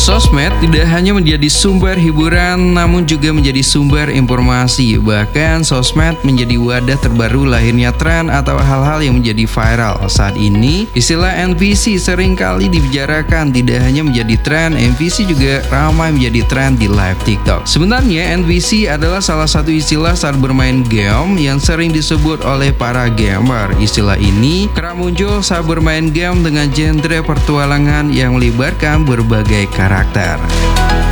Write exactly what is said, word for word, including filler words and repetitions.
Sosmed tidak hanya menjadi sumber hiburan, namun juga menjadi sumber informasi. Bahkan sosmed menjadi wadah terbaru lahirnya tren atau hal-hal yang menjadi viral. Saat ini, istilah N P C seringkali dibicarakan. Tidak hanya menjadi tren, N P C juga ramai menjadi tren di live TikTok. Sebenarnya N P C adalah salah satu istilah saat bermain game yang sering disebut oleh para gamer. Istilah ini kerap muncul saat bermain game dengan genre petualangan yang melibatkan berbagai karakter.